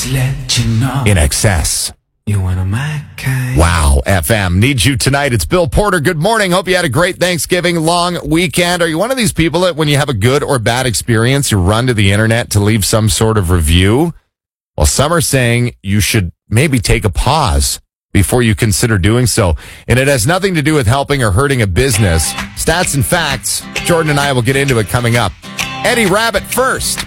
to let you know. In excess. You one of my kind. Wow, FM. Need you tonight. It's Bill Porter. Good morning. Hope you had a great Thanksgiving long weekend. Are you one of these people that when you have a good or bad experience, you run to the internet to leave some sort of review? Well, some are saying you should maybe take a pause before you consider doing so. And it has nothing to do with helping or hurting a business. Stats and facts. Jordan and I will get into it coming up. Eddie Rabbitt first.